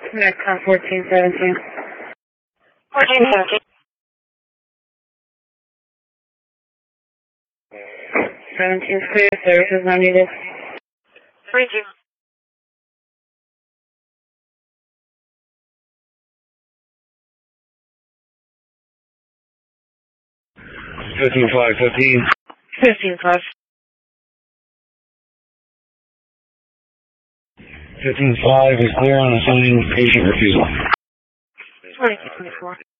Netcom 1417. 1417. 17's clear, services not needed. 32. Fifteen 15-5. 15-5 is clear on assigning patient refusal. 22-24.